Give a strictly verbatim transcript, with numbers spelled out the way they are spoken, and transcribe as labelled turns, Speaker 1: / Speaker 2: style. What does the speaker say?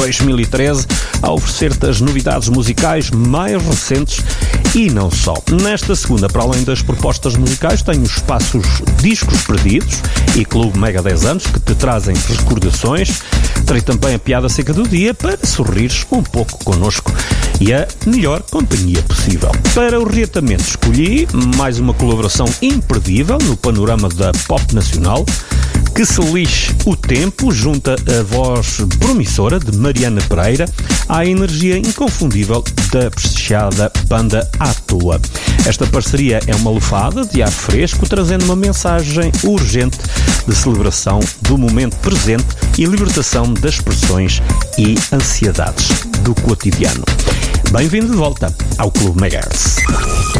Speaker 1: dois mil e treze a oferecer-te as novidades musicais mais recentes e não só. Nesta segunda, para além das propostas musicais, tenho os espaços Discos Perdidos e Clube Mega dez anos, que te trazem recordações. Terei também a piada seca do dia para sorrires um pouco connosco e a melhor companhia possível. Para o reatamento escolhi mais uma colaboração imperdível no panorama da pop nacional. Que se lixe o tempo, junta a voz promissora de Mariana Pereira à energia inconfundível da prestigiada banda À Toa. Esta parceria é uma lufada de ar fresco, trazendo uma mensagem urgente de celebração do momento presente e libertação das pressões e ansiedades do cotidiano. Bem-vindo de volta ao Clube Megahertz.